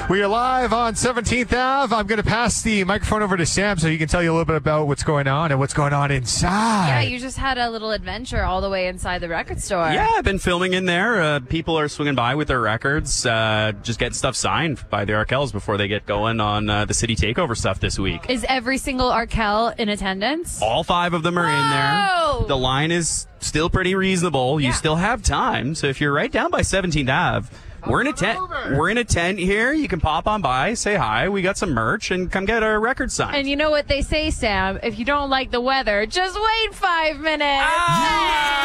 We are live on 17th Ave. I'm going to pass the microphone over to Sam so he can tell you a little bit about what's going on and what's going on inside. Yeah, you just had a little adventure all the way inside the record store. Yeah, I've been filming in there. People are swinging by with their records, just getting stuff signed by the Arkells before they get going on the city takeover stuff this week. Is every single Arkell in attendance? All 5 of them are in there. The line is still pretty reasonable. You still have time. So if you're right down by 17th Ave, we're in a tent. We're in a tent here. You can pop on by, say hi. We got some merch, and come get a record signed. And you know what they say, Sam? If you don't like the weather, just wait 5 minutes.